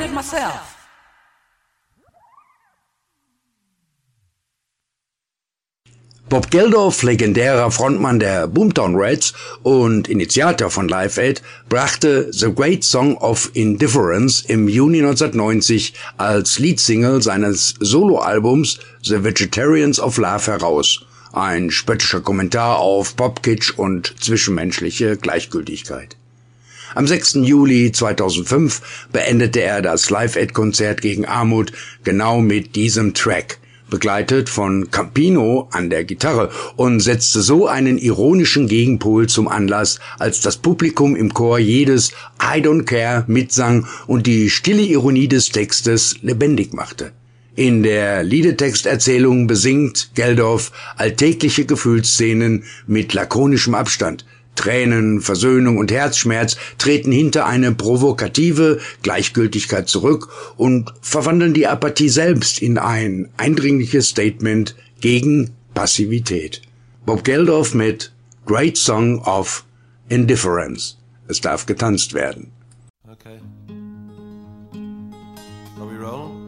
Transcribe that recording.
of myself. Bob Geldof, legendärer Frontmann der Boomtown Rats und Initiator von Live Aid, brachte The Great Song of Indifference im Juni 1990 als Leadsingle seines Soloalbums The Vegetarians of Love heraus. Ein spöttischer Kommentar auf Popkitsch und zwischenmenschliche Gleichgültigkeit. Am 6. Juli 2005 beendete er das Live Aid Konzert gegen Armut genau mit diesem Track, begleitet von Campino an der Gitarre, und setzte so einen ironischen Gegenpol zum Anlass, als das Publikum im Chor jedes I Don't Care mitsang und die stille Ironie des Textes lebendig machte. In der Liedetexterzählung besingt Geldof alltägliche Gefühlsszenen mit lakonischem Abstand. Tränen, Versöhnung und Herzschmerz treten hinter eine provokative Gleichgültigkeit zurück und verwandeln die Apathie selbst in ein eindringliches Statement gegen Passivität. Bob Geldof mit Great Song of Indifference. Es darf getanzt werden. Okay. Are we rolling?